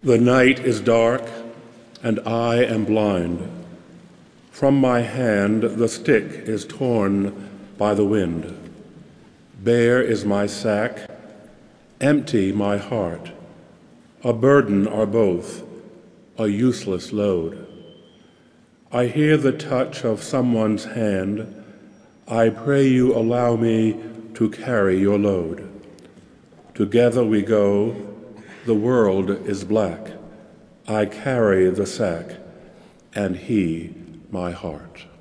The night is dark, and I am blind. From my hand the stick is torn by the wind. Bare is my sack, empty my heart. A burden are both, a useless load. I hear the touch of someone's hand. I pray you allow me to carry your load. Together we go, the world is black. I carry the sack, and he my heart.